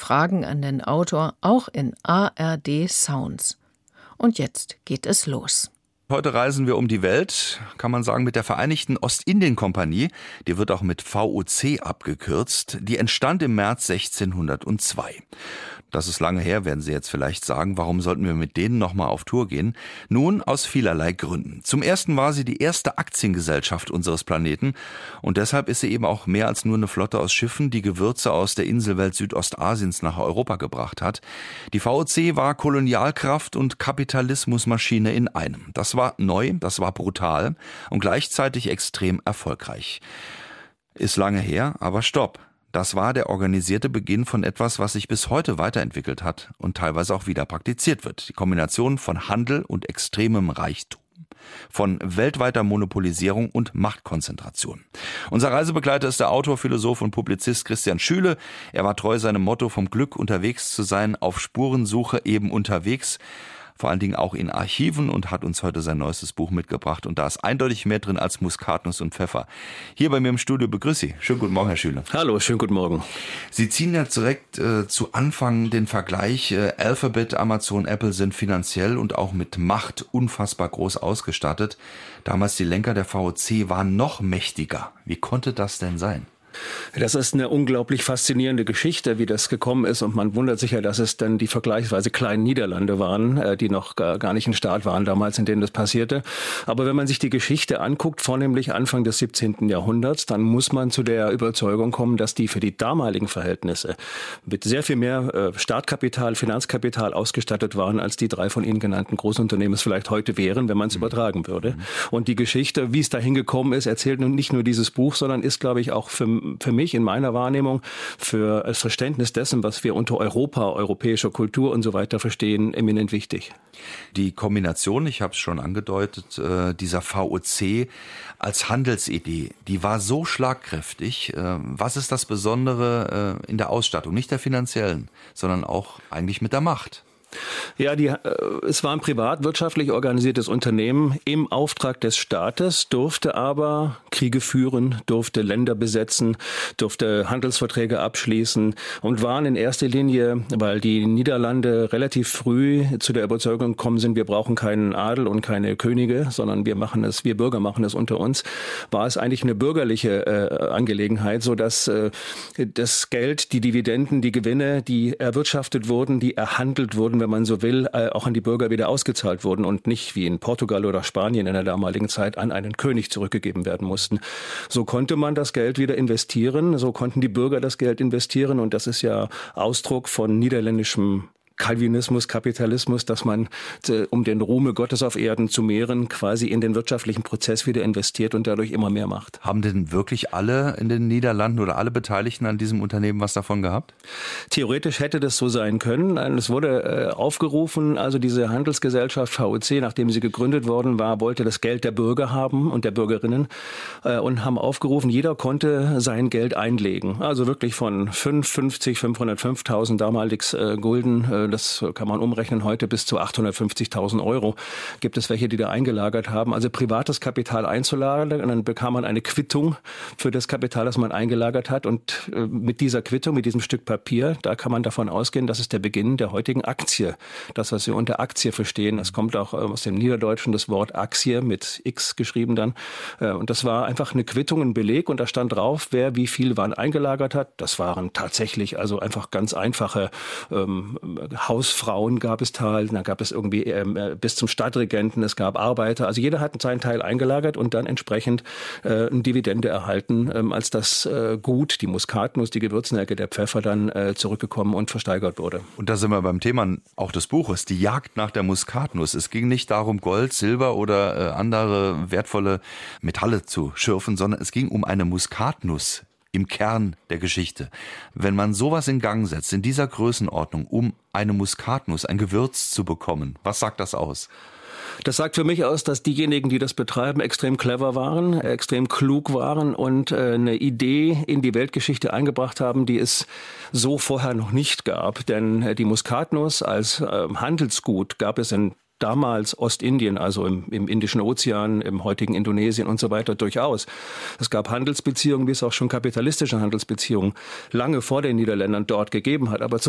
Fragen an den Autor auch in ARD Sounds. Und jetzt geht es los. Heute reisen wir um die Welt, kann man sagen, mit der Vereinigten Ostindien-Kompanie. Die wird auch mit VOC abgekürzt. Die entstand im März 1602. Das ist lange her, werden Sie jetzt vielleicht sagen. Warum sollten wir mit denen nochmal auf Tour gehen? Nun, aus vielerlei Gründen. Zum ersten war sie die erste Aktiengesellschaft unseres Planeten. Und deshalb ist sie eben auch mehr als nur eine Flotte aus Schiffen, die Gewürze aus der Inselwelt Südostasiens nach Europa gebracht hat. Die VOC war Kolonialkraft und Kapitalismusmaschine in einem. Das war neu, das war brutal und gleichzeitig extrem erfolgreich. Ist lange her, aber stopp. Das war der organisierte Beginn von etwas, was sich bis heute weiterentwickelt hat und teilweise auch wieder praktiziert wird. Die Kombination von Handel und extremem Reichtum, von weltweiter Monopolisierung und Machtkonzentration. Unser Reisebegleiter ist der Autor, Philosoph und Publizist Christian Schüle. Er war treu seinem Motto, vom Glück unterwegs zu sein, auf Spurensuche eben unterwegs. Vor allen Dingen auch in Archiven, und hat uns heute sein neuestes Buch mitgebracht. Und da ist eindeutig mehr drin als Muskatnuss und Pfeffer. Hier bei mir im Studio begrüße ich. Schönen guten Morgen, Herr Schüle. Hallo, schönen guten Morgen. Sie ziehen ja direkt zu Anfang den Vergleich. Alphabet, Amazon, Apple sind finanziell und auch mit Macht unfassbar groß ausgestattet. Damals die Lenker der VOC waren noch mächtiger. Wie konnte das denn sein? Das ist eine unglaublich faszinierende Geschichte, wie das gekommen ist. Und man wundert sich ja, dass es dann die vergleichsweise kleinen Niederlande waren, die noch gar nicht ein Staat waren damals, in denen das passierte. Aber wenn man sich die Geschichte anguckt, vornehmlich Anfang des 17. Jahrhunderts, dann muss man zu der Überzeugung kommen, dass die für die damaligen Verhältnisse mit sehr viel mehr Startkapital, Finanzkapital ausgestattet waren, als die drei von Ihnen genannten Großunternehmen es vielleicht heute wären, wenn man es übertragen würde. Und die Geschichte, wie es dahin gekommen ist, erzählt nun nicht nur dieses Buch, sondern ist, glaube ich, auch für mich in meiner Wahrnehmung, für das Verständnis dessen, was wir unter Europa, europäischer Kultur und so weiter verstehen, eminent wichtig. Die Kombination, ich habe es schon angedeutet, dieser VOC als Handelsidee, die war so schlagkräftig. Was ist das Besondere in der Ausstattung? Nicht der finanziellen, sondern auch eigentlich mit der Macht. Ja, es war ein privatwirtschaftlich organisiertes Unternehmen im Auftrag des Staates, durfte aber Kriege führen, durfte Länder besetzen, durfte Handelsverträge abschließen und waren in erster Linie, weil die Niederlande relativ früh zu der Überzeugung gekommen sind, wir brauchen keinen Adel und keine Könige, sondern wir Bürger machen es unter uns, war es eigentlich eine bürgerliche Angelegenheit, sodass das Geld, die Dividenden, die Gewinne, die erwirtschaftet wurden, die erhandelt wurden, wenn man so will, auch an die Bürger wieder ausgezahlt wurden und nicht wie in Portugal oder Spanien in der damaligen Zeit an einen König zurückgegeben werden mussten. So konnte man das Geld wieder investieren, so konnten die Bürger das Geld investieren, und das ist ja Ausdruck von niederländischem Calvinismus, Kapitalismus, dass man, um den Ruhme Gottes auf Erden zu mehren, quasi in den wirtschaftlichen Prozess wieder investiert und dadurch immer mehr macht. Haben denn wirklich alle in den Niederlanden oder alle Beteiligten an diesem Unternehmen was davon gehabt? Theoretisch hätte das so sein können. Es wurde aufgerufen, also diese Handelsgesellschaft VOC, nachdem sie gegründet worden war, wollte das Geld der Bürger haben und der Bürgerinnen und haben aufgerufen, jeder konnte sein Geld einlegen. Also wirklich von 5.000 damaliges Gulden, das kann man umrechnen heute, bis zu 850.000 Euro gibt es welche, die da eingelagert haben. Also privates Kapital einzulagern, und dann bekam man eine Quittung für das Kapital, das man eingelagert hat. Und mit dieser Quittung, mit diesem Stück Papier, da kann man davon ausgehen, das ist der Beginn der heutigen Aktie. Das, was wir unter Aktie verstehen, das kommt auch aus dem Niederdeutschen, das Wort Aktie mit X geschrieben dann. Und das war einfach eine Quittung, ein Beleg, und da stand drauf, wer wie viel wann eingelagert hat. Das waren tatsächlich also einfach ganz einfache Hausfrauen gab es dann gab es irgendwie bis zum Stadtregenten, es gab Arbeiter, also jeder hat seinen Teil eingelagert und dann entsprechend eine Dividende erhalten, als das Gut, die Muskatnuss, die Gewürznelke, der Pfeffer dann zurückgekommen und versteigert wurde. Und da sind wir beim Thema auch des Buches, die Jagd nach der Muskatnuss. Es ging nicht darum, Gold, Silber oder andere wertvolle Metalle zu schürfen, sondern es ging um eine Muskatnuss im Kern der Geschichte. Wenn man sowas in Gang setzt, in dieser Größenordnung, um eine Muskatnuss, ein Gewürz zu bekommen, was sagt das aus? Das sagt für mich aus, dass diejenigen, die das betreiben, extrem clever waren, extrem klug waren und eine Idee in die Weltgeschichte eingebracht haben, die es so vorher noch nicht gab. Denn die Muskatnuss als Handelsgut gab es in damals Ostindien, also im Indischen Ozean, im heutigen Indonesien und so weiter durchaus. Es gab Handelsbeziehungen, wie es auch schon kapitalistische Handelsbeziehungen lange vor den Niederländern dort gegeben hat. Aber